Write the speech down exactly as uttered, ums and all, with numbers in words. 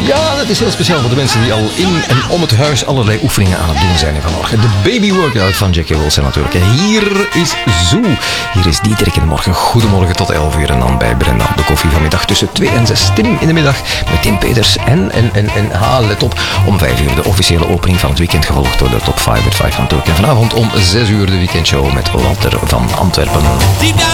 Ja, dat is heel speciaal voor de mensen die al in en om het huis allerlei oefeningen aan het doen zijn vanmorgen. De baby workout van Jackie Wilson natuurlijk. Hier is Zoo. Hier is Dieterik in de morgen. Goedemorgen tot elf uur en dan bij Brenda op de koffie vanmiddag tussen twee en zes. Tim in de middag met Tim Peters en, en, en, en ha, let op, om vijf uur de officiële opening van het weekend gevolgd door de top vijf met vijf van Turk. En vanavond om zes uur de weekendshow met Walter van Antwerpen.